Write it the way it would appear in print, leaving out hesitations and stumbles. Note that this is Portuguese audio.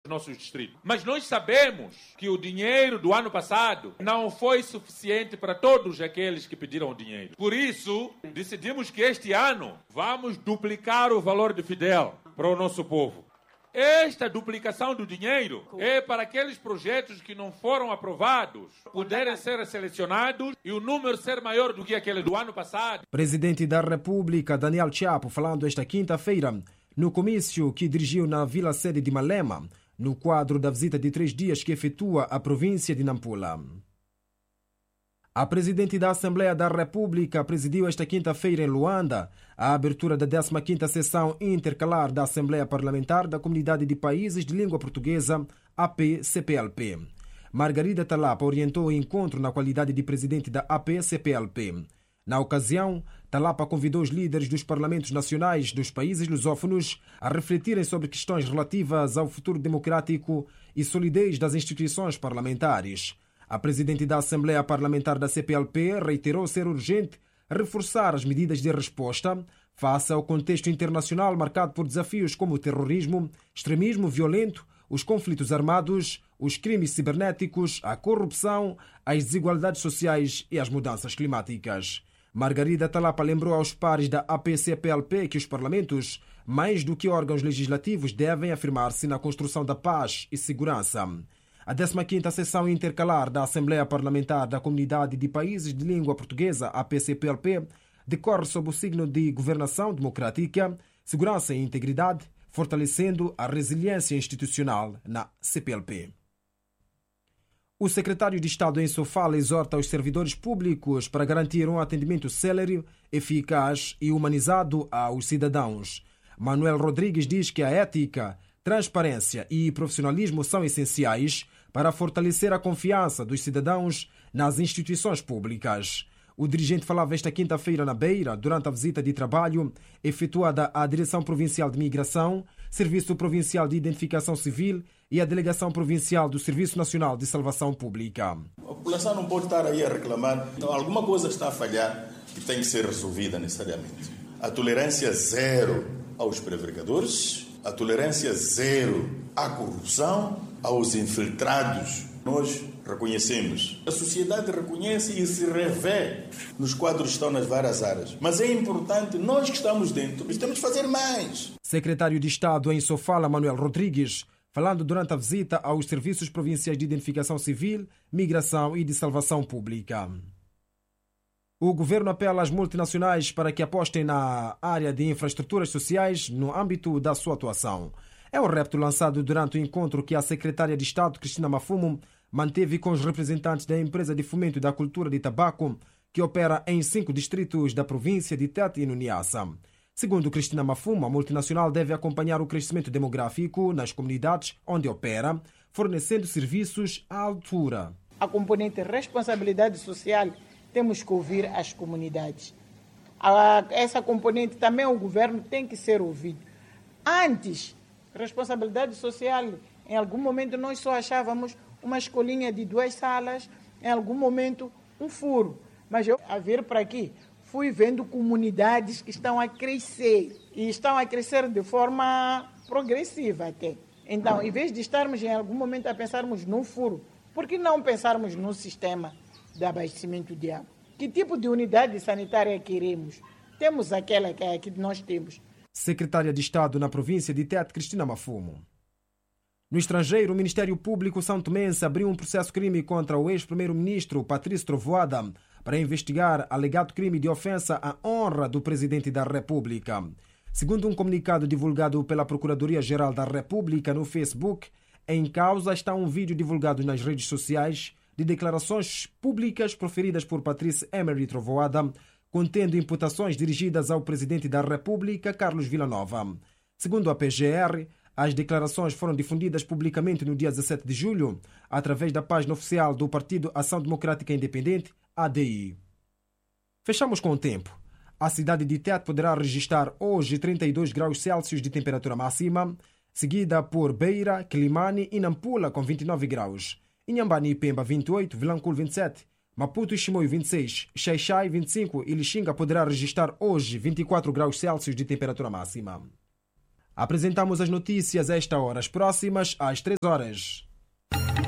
nossos distritos. Mas nós sabemos que o dinheiro do ano passado não foi suficiente para todos aqueles que pediram o dinheiro. Por isso, decidimos que este ano vamos duplicar o valor de Fidel para o nosso povo. Esta duplicação do dinheiro é para aqueles projetos que não foram aprovados poderem ser selecionados e o número ser maior do que aquele do ano passado. Presidente da República, Daniel Chapo, falando esta quinta-feira no comício que dirigiu na vila-sede de Malema, no quadro da visita de 3 dias que efetua à província de Nampula. A Presidente da Assembleia da República presidiu esta quinta-feira em Luanda a abertura da 15ª Sessão Intercalar da Assembleia Parlamentar da Comunidade de Países de Língua Portuguesa, AP-CPLP. Margarida Talapa orientou o encontro na qualidade de Presidente da AP-CPLP. Na ocasião, Talapa convidou os líderes dos parlamentos nacionais dos países lusófonos a refletirem sobre questões relativas ao futuro democrático e solidez das instituições parlamentares. A Presidente da Assembleia Parlamentar da CPLP reiterou ser urgente reforçar as medidas de resposta face ao contexto internacional marcado por desafios como o terrorismo, extremismo violento, os conflitos armados, os crimes cibernéticos, a corrupção, as desigualdades sociais e as mudanças climáticas. Margarida Talapa lembrou aos pares da AP-CPLP que os parlamentos, mais do que órgãos legislativos, devem afirmar-se na construção da paz e segurança. A 15ª Sessão Intercalar da Assembleia Parlamentar da Comunidade de Países de Língua Portuguesa, AP-CPLP, decorre sob o signo de governação democrática, segurança e integridade, fortalecendo a resiliência institucional na CPLP. O secretário de Estado em Sofala exorta os servidores públicos para garantir um atendimento célere, eficaz e humanizado aos cidadãos. Manuel Rodrigues diz que a ética, transparência e profissionalismo são essenciais para fortalecer a confiança dos cidadãos nas instituições públicas. O dirigente falava esta quinta-feira na Beira, durante a visita de trabalho efetuada à Direção Provincial de Migração, Serviço Provincial de Identificação Civil e a Delegação Provincial do Serviço Nacional de Salvação Pública. A população não pode estar aí a reclamar. Então, alguma coisa está a falhar que tem que ser resolvida necessariamente. A tolerância zero aos prevarigadores, a tolerância zero à corrupção, aos infiltrados. Nós reconhecemos. A sociedade reconhece e se revê nos quadros que estão nas várias áreas. Mas é importante, nós que estamos dentro, temos de fazer mais. Secretário de Estado em Sofala, Manuel Rodrigues, falando durante a visita aos Serviços Provinciais de Identificação Civil, Migração e de Salvação Pública. O governo apela às multinacionais para que apostem na área de infraestruturas sociais no âmbito da sua atuação. É um repto lançado durante o encontro que a secretária de Estado, Cristina Mafumo, manteve com os representantes da empresa de fomento da cultura de tabaco, que opera em 5 distritos da província de Tete e no Niassa. Segundo Cristina Mafumo, a multinacional deve acompanhar o crescimento demográfico nas comunidades onde opera, fornecendo serviços à altura. A componente responsabilidade social, temos que ouvir as comunidades. Essa componente também o governo tem que ser ouvido. Antes, responsabilidade social, em algum momento nós só achávamos uma escolinha de 2 salas, em algum momento um furo. Mas eu, a vir para aqui, fui vendo comunidades que estão a crescer. E estão a crescer de forma progressiva até. Então, em vez de estarmos em algum momento a pensarmos num furo, por que não pensarmos num sistema de abastecimento de água? Que tipo de unidade sanitária queremos? Temos aquela que nós temos. Secretária de Estado na província de Tete, Cristina Mafumo. No estrangeiro, o Ministério Público santomense abriu um processo-crime contra o ex-primeiro-ministro Patrício Trovoada para investigar alegado crime de ofensa à honra do Presidente da República. Segundo um comunicado divulgado pela Procuradoria-Geral da República no Facebook, em causa está um vídeo divulgado nas redes sociais de declarações públicas proferidas por Patrício Emery Trovoada, contendo imputações dirigidas ao Presidente da República, Carlos Villanova. Segundo a PGR, as declarações foram difundidas publicamente no dia 17 de julho, através da página oficial do Partido Ação Democrática Independente, ADI. Fechamos com o tempo. A cidade de Tete poderá registrar hoje 32 graus Celsius de temperatura máxima, seguida por Beira, Quilimane e Nampula com 29 graus. Inhambane e Pemba 28, Vilanculo 27, Maputo e Chimoio 26, Xai-Xai 25 e Lixinga poderá registrar hoje 24 graus Celsius de temperatura máxima. Apresentamos as notícias a esta hora, as próximas às 3 horas.